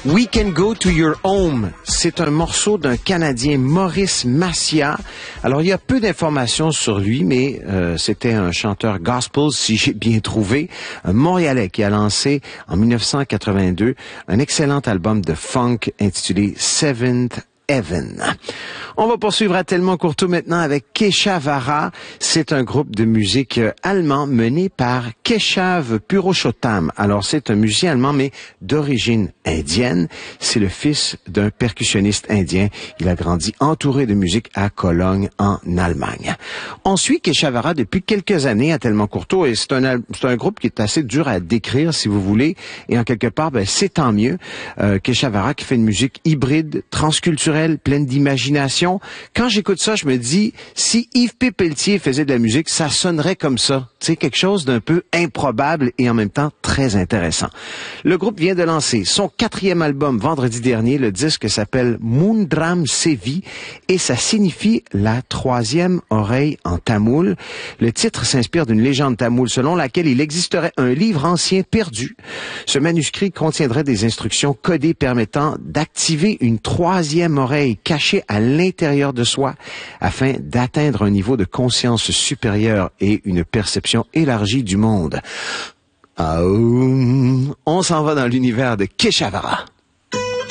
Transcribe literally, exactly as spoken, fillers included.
We Can Go to Your Home, c'est un morceau d'un Canadien, Maurice Maciá. Alors, il y a peu d'informations sur lui, mais euh, c'était un chanteur gospel, si j'ai bien trouvé, un Montréalais qui a lancé en dix-neuf cent quatre-vingt-deux un excellent album de funk intitulé Seventh Heaven. On va poursuivre à Tellement Courteau maintenant avec Kesha Vara. C'est un groupe de musique allemand mené par Keshav Purushottam. Alors, c'est un musicien allemand, mais d'origine indienne. C'est le fils d'un percussionniste indien. Il a grandi entouré de musique à Cologne, en Allemagne. On suit Kesha Vara depuis quelques années à Tellement Courteau, et c'est un, c'est un groupe qui est assez dur à décrire, si vous voulez, et en quelque part, ben, c'est tant mieux. Euh, Kesha Vara qui fait une musique hybride, transculturelle, pleine d'imagination. Quand j'écoute ça, je me dis, si Yves P. Pelletier faisait de la musique, ça sonnerait comme ça. Tu sais, quelque chose d'un peu improbable et en même temps très intéressant. Le groupe vient de lancer son quatrième album vendredi dernier. Le disque s'appelle Mundram Sevi et ça signifie la troisième oreille en tamoul. Le titre s'inspire d'une légende tamoule selon laquelle il existerait un livre ancien perdu. Ce manuscrit contiendrait des instructions codées permettant d'activer une troisième oreille cachée à l'intérieur de soi afin d'atteindre un niveau de conscience supérieur et une perception élargie du monde. Ah, on s'en va dans l'univers de Kesha Vara.